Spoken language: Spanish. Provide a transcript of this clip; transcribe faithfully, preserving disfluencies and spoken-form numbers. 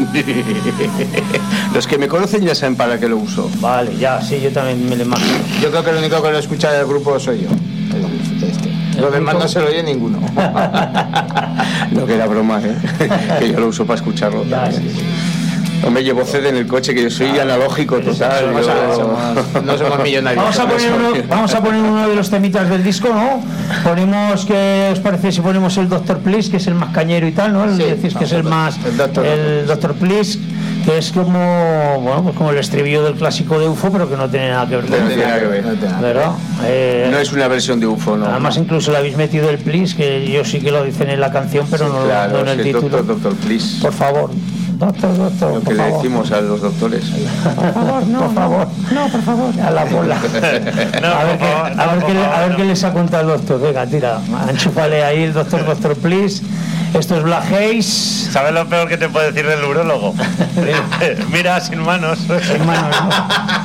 Los que me conocen ya saben para qué lo uso. Vale, ya, sí, yo también me lo imagino. Yo creo que el único que lo escucha del grupo soy yo. Este. Los demás no se lo oye ninguno. No, que era broma, ¿eh? Que yo lo uso para escucharlo Ya, también. sí, sí. Hombre, llevo C D en el coche, que yo soy analógico total. Somos- yo- somos- no somos millonarios. Vamos a, poner uno, vamos a poner uno de los temitas del disco, ¿no? Ponemos, ¿qué os parece si ponemos el Doctor Please, que es el más cañero y tal, ¿no? El Sí, decís que es el más... el Doctor- el Doctor Please, que es como, bueno, pues como el estribillo del clásico de U F O, pero que no tiene nada que ver con No U F O. tiene nada que ver. No tiene nada que ver. ¿Verdad? Eh, No es una versión de U F O, no. Además, incluso le habéis metido el Please, que yo sí que lo dicen en la canción, pero Sí, no, claro, no en el sí, título. doctor, doctor, please. Por favor, doctor, doctor, Lo por que le favor. decimos a los doctores. Por favor, no, por favor. No, por favor. A la bola. a, ver qué, a, ver qué, le- a ver qué les ha contado el doctor. Venga, tira. Enchúfale ahí el doctor, doctor, please. Esto es Black Haze. ¿Sabes lo peor que te puede decir del urólogo? Mira, sin manos. Sin manos, ¿no?